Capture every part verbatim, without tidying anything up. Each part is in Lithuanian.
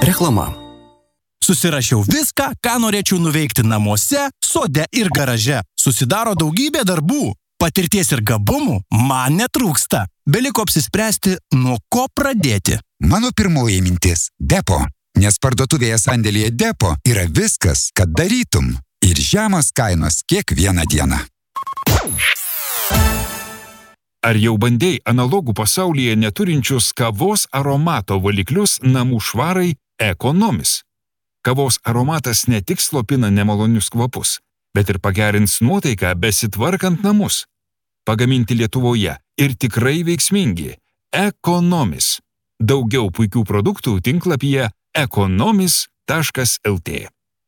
Reklama. Susirašiau viską, ką norėčiau nuveikti namuose, sode ir garaže. Susidaro daugybė darbų. Patirties ir gabumų man netrūksta. Beliko apsispręsti, nuo ko pradėti. Mano pirmoji mintis – Depo. Nes parduotuvėje sandėlyje Depo yra viskas, kad darytum. Ir žemos kainos kiekvieną dieną. Ar jau bandėjai analogų pasaulyje neturinčius kavos aromato valiklius namų švarai Economis? Kavos aromatas ne tik slopina nemalonius kvapus, bet ir pagerins nuotaiką besitvarkant namus. Pagaminti Lietuvoje ir tikrai veiksmingi. Economis. Daugiau puikių produktų tinklapyje economis taškas lt.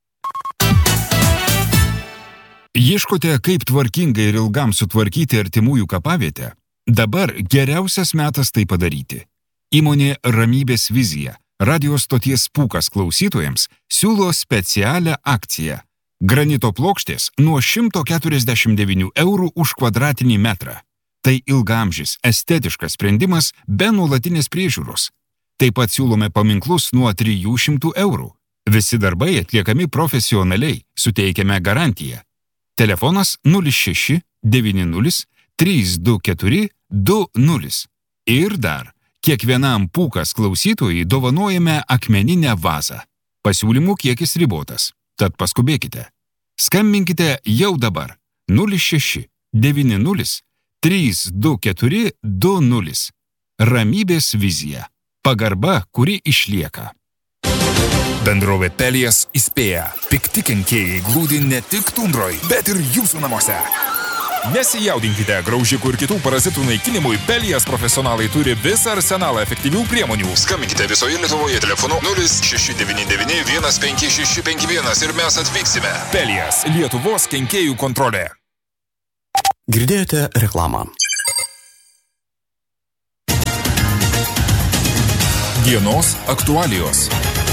Ieškote, kaip tvarkingai ir ilgam sutvarkyti artimųjų kapavietę? Dabar geriausias metas tai padaryti. Įmonė Ramybės vizija, radio stoties Pūkas klausytojams, siūlo specialią akciją. Granito plokštės nuo šimto keturiasdešimt devynių eurų už kvadratinį metrą. Tai ilgaamžis, estetiškas sprendimas be nuolatinės priežiūros. Taip pat siūlome paminklus nuo trijų šimtų eurų. Visi darbai atliekami profesionaliai, suteikiame garantiją. Telefonas nulis šeši devyni nulis trys du keturi du nulis. Ir dar, kiekvienam Pūkas klausytojui dovanojame akmeninę vazą. Pasiūlymų kiekis ribotas, tad paskubėkite. Skambinkite jau dabar nulis šeši devyni nulis trys du keturi du nulis. Ramybės vizija. Pagarba, kuri išlieka. Bendrovė Pelias įspėja. Pikti kenkėjai glūdi ne tik tundroj, bet ir jūsų namuose. Nesijaudinkite, graužikų ir kitų parazitų naikinimui Pelias profesionalai turi visą arsenalą efektyvių priemonių. Skambinkite visoje Lietuvoje telefonu nulis šeši devyni devyni vienas penki šeši penki vienas ir mes atvyksime. Pelias – Lietuvos kenkėjų kontrolė. Girdėjote reklamą. Dienos aktualijos.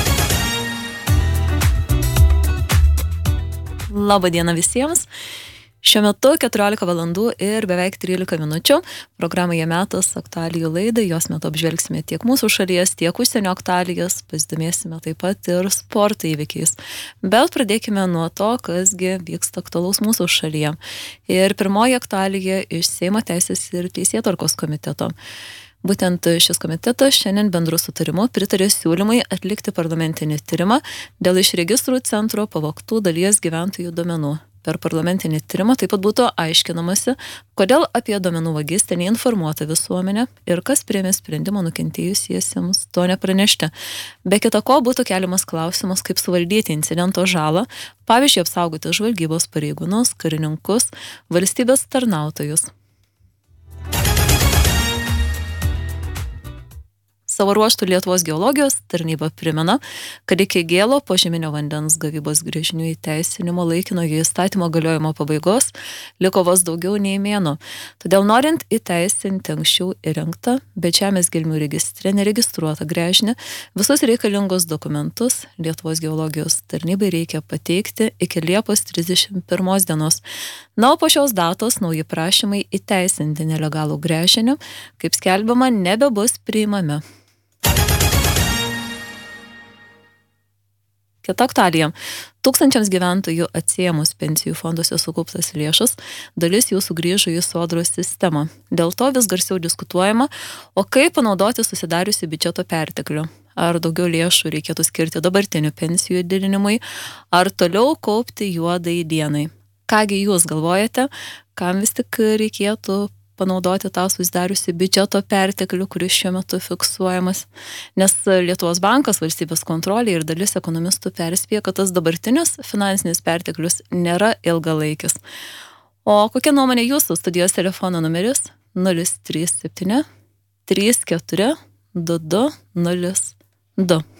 Labą dieną visiems. Šiuo metu keturiolika valandų ir beveik trylika minučių. Programoje metas aktualijų laidai. Jos metu apžvelgsime tiek mūsų šalies, tiek užsienio aktualijas. Pasidomėsime taip pat ir sporto įvykiais. Bet pradėkime nuo to, kasgi vyksta aktualaus mūsų šalyje. Ir pirmoji aktualija iš Seimo teisės ir teisėtvarkos komiteto. Būtent šis komitetas šiandien bendru sutarimu pritarė siūlymui atlikti parlamentinį tyrimą dėl iš registrų centro pavogtų dalies gyventojų duomenų. Per parlamentinį tyrimą taip pat būtų aiškinamasi, kodėl apie duomenų vagystę neinformuota visuomenė ir kas priėmė sprendimą nukentėjusiesiems to nepranešti. Be kita ko būtų keliamas klausimas, kaip suvaldyti incidento žalą, pavyzdžiui, apsaugoti žvalgybos pareigūnus, karininkus, valstybės tarnautojus. Savo ruožtų Lietuvos geologijos tarnyba primena, kad iki gėlo požeminio vandens gavybos gręžinių įteisinimo laikinojo įstatymo galiojimo pabaigos liko vos daugiau nei mėnuo. Todėl norint įteisinti anksčiau įrengtą, bet žemės gelmių registre neregistruotą gręžinį, visus reikalingus dokumentus Lietuvos geologijos tarnybai reikia pateikti iki Liepos trisdešimt pirmos dienos. Na, o po šios datos nauji prašymai įteisinti nelegalų gręžinį, kaip skelbiama, nebebus priimami. Kita aktualija. Tūkstančiams gyventojų atsiėmus pensijų fonduose sukauptas lėšas, dalis jų sugrįžo į sodros sistemą. Dėl to vis garsiau diskutuojama, o kaip panaudoti susidariusi biudžeto perteklių. Ar daugiau lėšų reikėtų skirti dabartinių pensijų didinimui, ar toliau kaupti juodai dienai. Kągi jūs galvojate, kam vis tik reikėtų panaudoti tą susidariusi biudžeto perteklių, kuris šiuo metu fiksuojamas, nes Lietuvos bankas, valstybės kontrolė ir dalis ekonomistų perspėja, kad tas dabartinis finansinis perteklius nėra ilgalaikis. O kokia nuomonė jūsų? Studijos telefono numeris nulis trys septyni trys keturi du du nulis du.